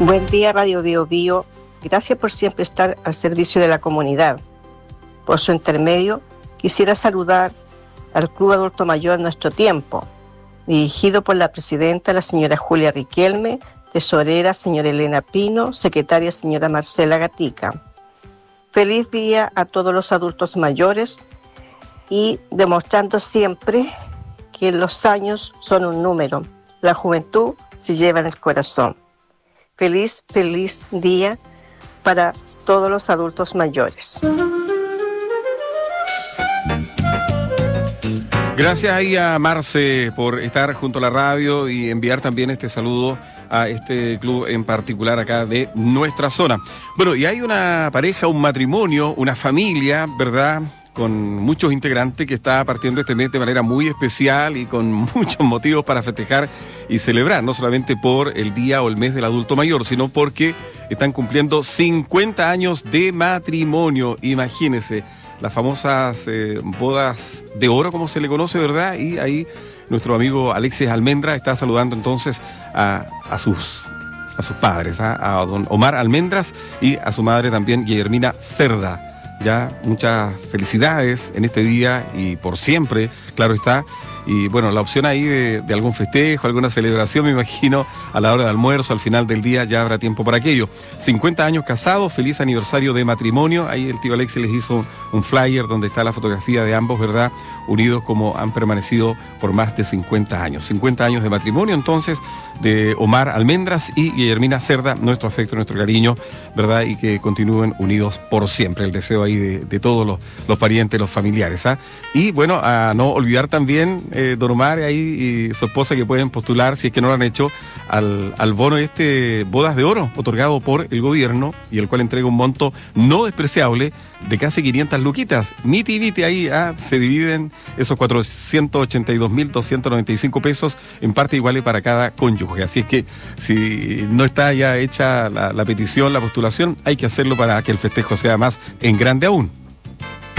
Buen día, Radio Bio Bio. Gracias por siempre estar al servicio de la comunidad. Por su intermedio, quisiera saludar al Club Adulto Mayor Nuestro Tiempo, dirigido por la presidenta, la señora Julia Riquelme, tesorera, señora Elena Pino, secretaria, señora Marcela Gatica. Feliz día a todos los adultos mayores y demostrando siempre que los años son un número. La juventud se lleva en el corazón. Feliz día para todos los adultos mayores. Gracias ahí a Marce por estar junto a la radio y enviar también este saludo a este club en particular acá de nuestra zona. Bueno, y hay una pareja, un matrimonio, una familia, ¿verdad?, con muchos integrantes que está partiendo este mes de manera muy especial y con muchos motivos para festejar y celebrar, no solamente por el día o el mes del adulto mayor, sino porque están cumpliendo 50 años de matrimonio. Imagínense, las famosas bodas de oro, como se le conoce, ¿verdad? Y ahí nuestro amigo Alexis Almendra está saludando entonces a sus padres, a don Omar Almendras y a su madre también, Guillermina Cerda. Ya, muchas felicidades en este día y por siempre, claro está. Y bueno, la opción ahí de algún festejo, alguna celebración, me imagino, a la hora de almuerzo, al final del día, ya habrá tiempo para aquello. 50 años casados, feliz aniversario de matrimonio. Ahí el tío Alexis les hizo un flyer donde está la fotografía de ambos, ¿verdad?, unidos como han permanecido por más de 50 años. 50 años de matrimonio, entonces, de Omar Almendras y Guillermina Cerda. Nuestro afecto, nuestro cariño, ¿verdad?, y que continúen unidos por siempre. El deseo ahí de todos los parientes, los familiares, ¿ah? Y bueno, a no olvidar también, don Omar ahí y su esposa, que pueden postular, si es que no lo han hecho, al bono Bodas de Oro, otorgado por el gobierno, y el cual entrega un monto no despreciable de casi 500 luquitas. Miti y viti ahí, se dividen esos 482.295 pesos en parte iguales para cada cónyuge. Así es que si no está ya hecha la petición, la postulación, hay que hacerlo para que el festejo sea más en grande aún.